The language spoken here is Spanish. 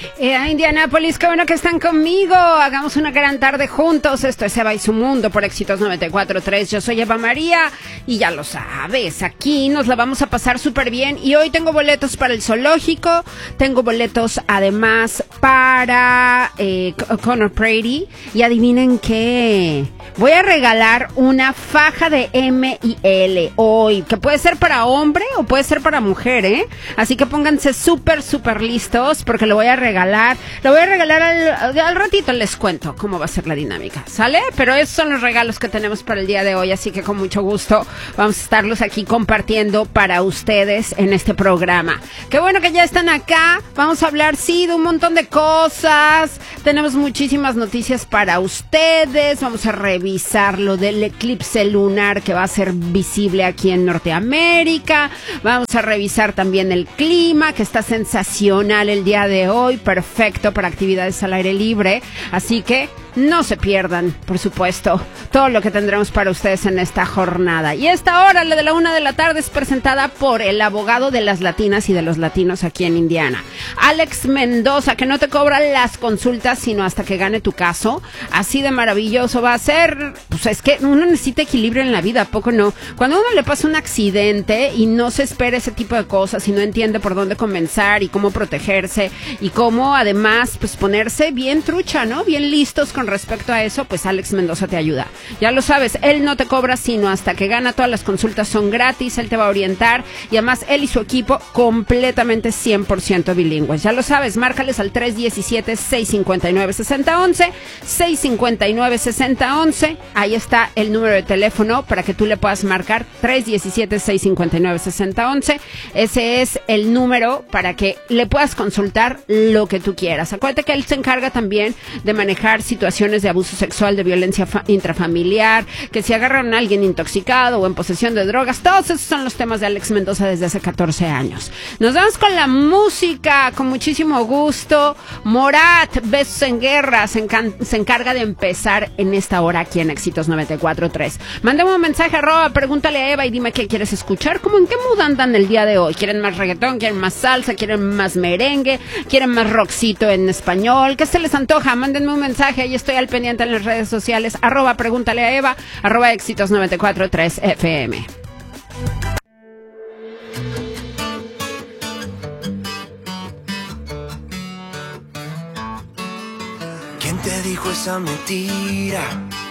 Indianápolis, qué bueno que están conmigo. Hagamos una gran tarde juntos. Esto es Eva y su Mundo por Éxitos 94.3. Yo soy Eva María y ya lo sabes, aquí nos la vamos a pasar súper bien. Y hoy tengo boletos para el zoológico, tengo boletos además para Conor Brady. Y adivinen qué, voy a regalar una faja de M&L hoy, que puede ser para hombre o puede ser para mujer, ¿eh? Así que pónganse súper listos porque lo voy a regalar. Lo voy a regalar al ratito, les cuento cómo va a ser la dinámica, ¿sale? Pero esos son los regalos que tenemos para el día de hoy, así que con mucho gusto vamos a estarlos aquí compartiendo para ustedes en este programa. Qué bueno que ya están acá. Vamos a hablar, sí, de un montón de cosas. Tenemos muchísimas noticias para ustedes. Vamos a revisar lo del eclipse lunar que va a ser visible aquí en Norteamérica. Vamos a revisar también el clima, que está sensacional el día de hoy, perfecto para actividades al aire libre, así que no se pierdan, por supuesto, todo lo que tendremos para ustedes en esta jornada. Y esta hora, la de la 1 de la tarde, es presentada por el abogado de las latinas y de los latinos aquí en Indiana, Alex Mendoza, que no te cobra las consultas sino hasta que gane tu caso. Así de maravilloso va a ser. Pues es que uno necesita equilibrio en la vida, ¿a poco no? Cuando a uno le pasa un accidente y no se espera ese tipo de cosas y no entiende por dónde comenzar y cómo protegerse y cómo además pues ponerse bien trucha, ¿no? Bien listos con respecto a eso, pues Alex Mendoza te ayuda. Ya lo sabes, él no te cobra sino hasta que gana. Todas las consultas son gratis, él te va a orientar y además él y su equipo completamente 100% bilingües. Ya lo sabes, márcales al 317-659-6011, 659-6011. Ahí está el número de teléfono para que tú le puedas marcar, 317-659-6011. Ese es el número para que le puedas consultar lo que tú quieras. Acuérdate que él se encarga también de manejar situaciones de abuso sexual, de violencia intrafamiliar, que si agarran a alguien intoxicado o en posesión de drogas. Todos esos son los temas de Alex Mendoza desde hace 14 años. Nos vamos con la música, con muchísimo gusto. Morat, Besos en Guerra, se encarga de empezar en esta hora aquí en Éxitos 94.3. Mándame un mensaje, pregúntale a Eva y dime qué quieres escuchar. ¿Cómo en qué mood andan el día de hoy? ¿Quieren más reggaetón? ¿Quieren más salsa? ¿Quieren más merengue? ¿Quieren más rockcito en español? ¿Qué se les antoja? Mándenme un mensaje, ahí estoy al pendiente en las redes sociales, @pregúntale a Eva, @éxitos 94.3 FM. ¿Quién te dijo esa mentira?